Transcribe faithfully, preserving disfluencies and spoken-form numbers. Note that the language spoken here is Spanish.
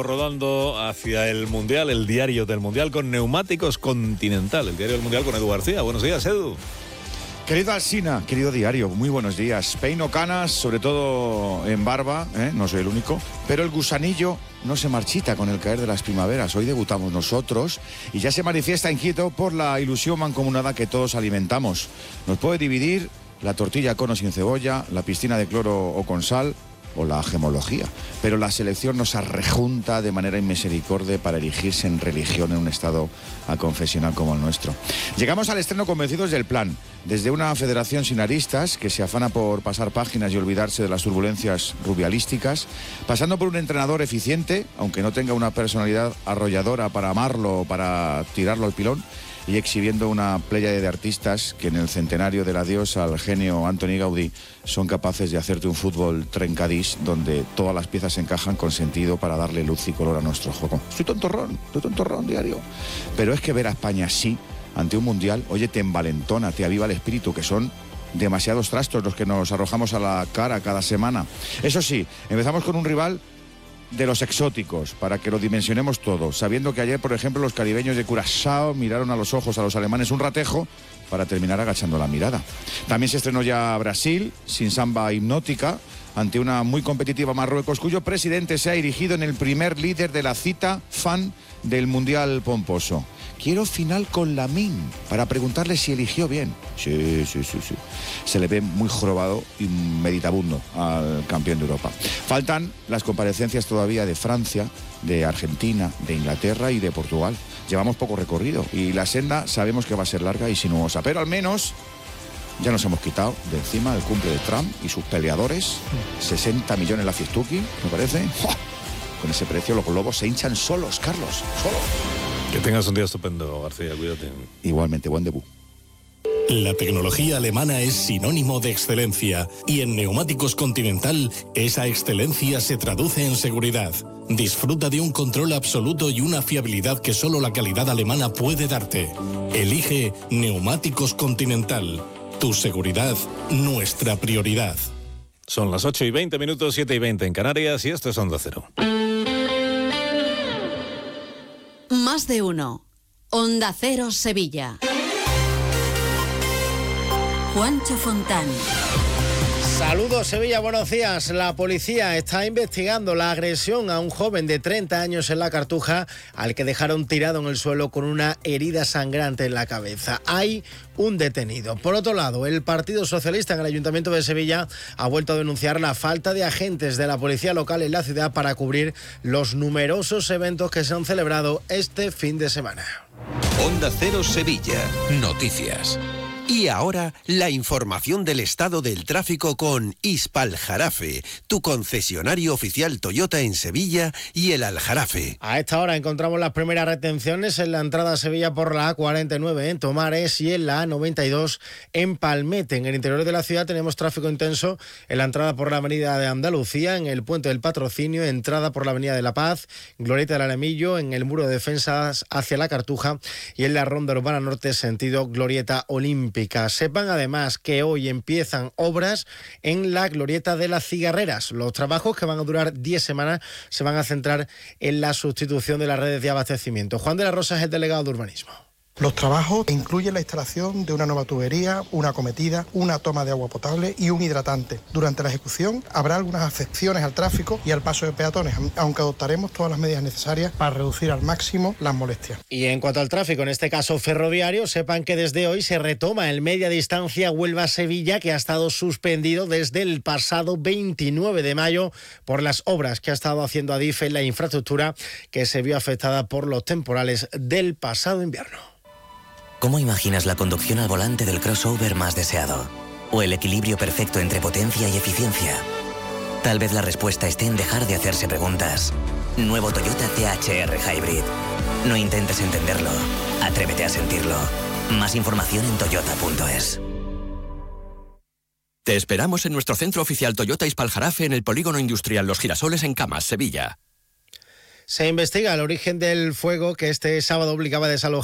Rodando hacia el Mundial, el diario del Mundial con Neumáticos Continental, el diario del Mundial con Edu García. Buenos días, Edu. Querido Alsina, querido diario, muy buenos días. Peino canas, sobre todo en barba, ¿eh? No soy el único, pero el gusanillo no se marchita con el caer de las primaveras. Hoy debutamos nosotros y ya se manifiesta inquieto por la ilusión mancomunada que todos alimentamos. Nos puede dividir la tortilla con o sin cebolla, la piscina de cloro o con sal, o la gemología, pero la selección nos arrejunta de manera inmisericordia para erigirse en religión en un estado aconfesional como el nuestro. Llegamos al estreno convencidos del plan, desde una federación sin aristas que se afana por pasar páginas y olvidarse de las turbulencias rubialísticas, pasando por un entrenador eficiente, aunque no tenga una personalidad arrolladora para amarlo o para tirarlo al pilón, y exhibiendo una pléyade de artistas que en el centenario del adiós al genio Antoni Gaudí son capaces de hacerte un fútbol trencadís donde todas las piezas encajan con sentido para darle luz y color a nuestro juego. Estoy tontorrón, estoy tontorrón diario. Pero es que ver a España así, ante un mundial, oye, te envalentona, te aviva el espíritu, que son demasiados trastos los que nos arrojamos a la cara cada semana. Eso sí, empezamos con un rival de los exóticos, para que lo dimensionemos todo, sabiendo que ayer, por ejemplo, los caribeños de Curazao miraron a los ojos a los alemanes un ratejo para terminar agachando la mirada. También se estrenó ya Brasil, sin samba hipnótica, ante una muy competitiva Marruecos, cuyo presidente se ha erigido en el primer líder de la cita fan del Mundial pomposo. Quiero final con Lamine, para preguntarle si eligió bien. Sí, sí, sí, sí. Se le ve muy jorobado y meditabundo al campeón de Europa. Faltan las comparecencias todavía de Francia, de Argentina, de Inglaterra y de Portugal. Llevamos poco recorrido y la senda sabemos que va a ser larga y sinuosa, pero al menos ya nos hemos quitado de encima el cumple de Trump y sus peleadores. sesenta millones la fiestuki, me parece. ¡Oh! Con ese precio los globos se hinchan solos, Carlos, solos. Que tengas un día estupendo, García, cuídate. Igualmente, buen debut. La tecnología alemana es sinónimo de excelencia y en Neumáticos Continental esa excelencia se traduce en seguridad. Disfruta de un control absoluto y una fiabilidad que solo la calidad alemana puede darte. Elige Neumáticos Continental. Tu seguridad, nuestra prioridad. Son las ocho y veinte minutos, siete y veinte en Canarias y esto es Onda Cero. Más de uno. Onda Cero Sevilla. Juancho Fontán. Saludos Sevilla, buenos días. La policía está investigando la agresión a un joven de treinta años en La Cartuja, al que dejaron tirado en el suelo con una herida sangrante en la cabeza. Hay un detenido. Por otro lado, el Partido Socialista en el Ayuntamiento de Sevilla ha vuelto a denunciar la falta de agentes de la policía local en la ciudad para cubrir los numerosos eventos que se han celebrado este fin de semana. Onda Cero Sevilla. Noticias. Y ahora, la información del estado del tráfico con Hispaljarafe, tu concesionario oficial Toyota en Sevilla y el Aljarafe. A esta hora encontramos las primeras retenciones en la entrada a Sevilla por la A cuarenta y nueve en Tomares y en la A noventa y dos en Palmete. En el interior de la ciudad tenemos tráfico intenso en la entrada por la avenida de Andalucía, en el Puente del Patrocinio, entrada por la avenida de La Paz, Glorieta del Alamillo, en el muro de defensas hacia La Cartuja y en la ronda urbana norte sentido Glorieta Olímpica. Sepan además que hoy empiezan obras en la Glorieta de las Cigarreras. Los trabajos, que van a durar diez semanas, se van a centrar en la sustitución de las redes de abastecimiento. Juan de la Rosa es el delegado de urbanismo. Los trabajos incluyen la instalación de una nueva tubería, una acometida, una toma de agua potable y un hidratante. Durante la ejecución habrá algunas afecciones al tráfico y al paso de peatones, aunque adoptaremos todas las medidas necesarias para reducir al máximo las molestias. Y en cuanto al tráfico, en este caso ferroviario, sepan que desde hoy se retoma el media distancia Huelva-Sevilla, que ha estado suspendido desde el pasado veintinueve de mayo por las obras que ha estado haciendo Adif en la infraestructura, que se vio afectada por los temporales del pasado invierno. ¿Cómo imaginas la conducción al volante del crossover más deseado? ¿O el equilibrio perfecto entre potencia y eficiencia? Tal vez la respuesta esté en dejar de hacerse preguntas. Nuevo Toyota C H R Hybrid. No intentes entenderlo, atrévete a sentirlo. Más información en toyota punto es. Te esperamos en nuestro centro oficial Toyota Hispaljarafe en el Polígono Industrial Los Girasoles en Camas, Sevilla. Se investiga el origen del fuego que este sábado obligaba a desalojar